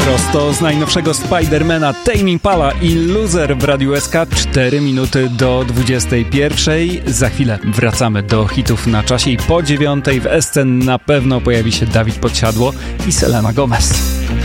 Prosto z najnowszego Spidermana Tame Impala i Loser w Radiu SK. 4 minuty do 21. Za chwilę wracamy do hitów na czasie i po 9 w SC na pewno pojawi się Dawid Podsiadło i Selena Gomez.